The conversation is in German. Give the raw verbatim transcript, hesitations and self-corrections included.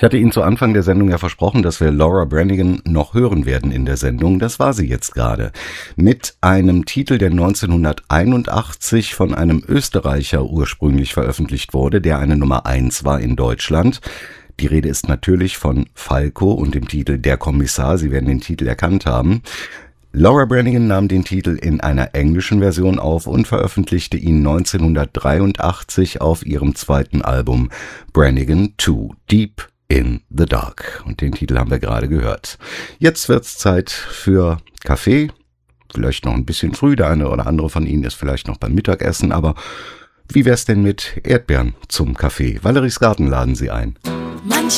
hatte Ihnen zu Anfang der Sendung ja versprochen, dass wir Laura Branigan noch hören werden in der Sendung. Das war sie jetzt gerade. Mit einem Titel, der neunzehnhunderteinundachtzig von einem Österreicher ursprünglich veröffentlicht wurde, der eine Nummer eins war in Deutschland. Die Rede ist natürlich von Falco und dem Titel Der Kommissar. Sie werden den Titel erkannt haben. Laura Branigan nahm den Titel in einer englischen Version auf und veröffentlichte ihn neunzehnhundertdreiundachtzig auf ihrem zweiten Album Branigan zwei, Deep in the Dark. Und den Titel haben wir gerade gehört. Jetzt wird's Zeit für Kaffee. Vielleicht noch ein bisschen früh, der eine oder andere von Ihnen ist vielleicht noch beim Mittagessen, aber wie wär's denn mit Erdbeeren zum Kaffee? Valeries Garten laden Sie ein.